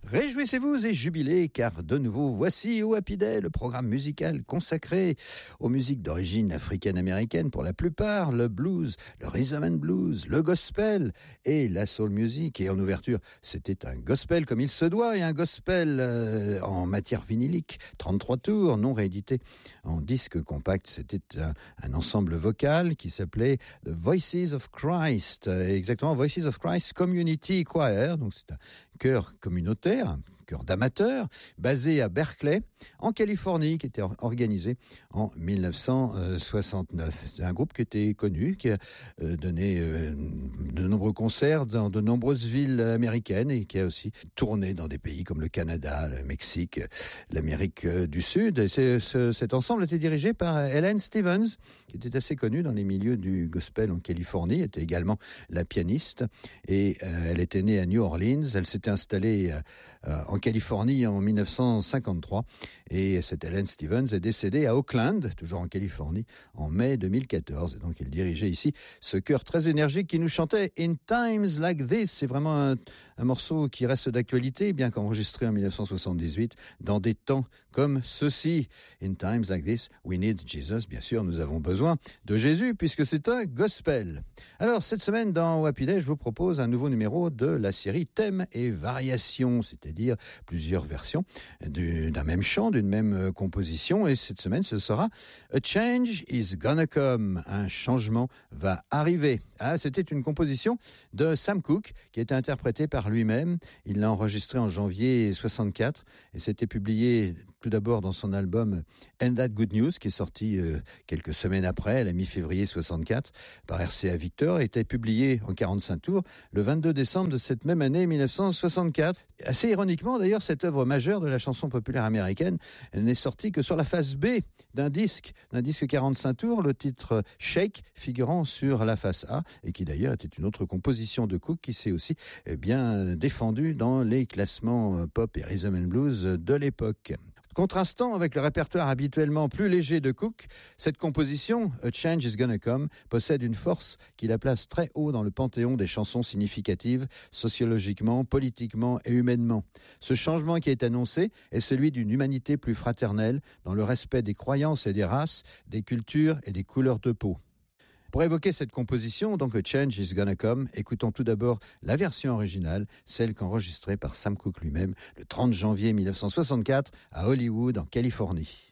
Réjouissez-vous et jubilez, car de nouveau, voici au Happy Day, le programme musical consacré aux musiques d'origine africaine-américaine pour la plupart, le blues, le rhythm and blues, le gospel et la soul music. Et en ouverture, c'était un gospel comme il se doit et un gospel en matière vinylique, 33 tours, non réédité en disque compact. C'était un ensemble vocal qui s'appelait The Voices of Christ, exactement Voices of Christ Community Choir, donc c'est un chœur communautaire, un chœur d'amateurs, basé à Berkeley, en Californie, qui était organisé en 1969. C'est un groupe qui était connu, qui a donné de nombreux concerts dans de nombreuses villes américaines et qui a aussi tourné dans des pays comme le Canada, le Mexique, l'Amérique du Sud. Et cet ensemble était dirigé par Helen Stevens, qui était assez connue dans les milieux du gospel en Californie, était également la pianiste et elle était née à New Orleans. Elle s'était installée en Californie en 1953 et cette Helen Stevens est décédée à Oakland, toujours en Californie, en mai 2014. Et donc elle dirigeait ici ce chœur très énergique qui nous chantait In Times Like This. C'est vraiment un morceau qui reste d'actualité, bien qu'enregistré en 1978, dans des temps comme ceci. In Times Like This, we need Jesus. Bien sûr, nous avons besoin de Jésus puisque c'est un gospel. Alors, cette semaine dans Happy Day, je vous propose un nouveau numéro de la série Thèmes et Variations, c'est-à-dire plusieurs versions d'un même chant, d'une même composition. Et cette semaine, ce sera A Change is Gonna Come. Un changement va arriver. Ah, c'était une composition de Sam Cooke qui a été interprétée par lui-même. Il l'a enregistrée en janvier 64 et c'était publié tout d'abord dans son album And That Good News qui est sorti quelques semaines après, à la mi-février 64 par RCA Victor, et était publié en 45 tours le 22 décembre de cette même année 1964. Assez ironiquement d'ailleurs, cette œuvre majeure de la chanson populaire américaine n'est sortie que sur la face B d'un disque 45 tours, le titre Shake figurant sur la face A, et qui d'ailleurs était une autre composition de Cooke qui s'est aussi bien défendue dans les classements pop et rhythm and blues de l'époque. Contrastant avec le répertoire habituellement plus léger de Cooke, cette composition, A Change is Gonna Come, possède une force qui la place très haut dans le panthéon des chansons significatives, sociologiquement, politiquement et humainement. Ce changement qui est annoncé est celui d'une humanité plus fraternelle, dans le respect des croyances et des races, des cultures et des couleurs de peau. Pour évoquer cette composition, donc A Change is Gonna Come, écoutons tout d'abord la version originale, celle qu'enregistrée par Sam Cooke lui-même le 30 janvier 1964 à Hollywood, en Californie.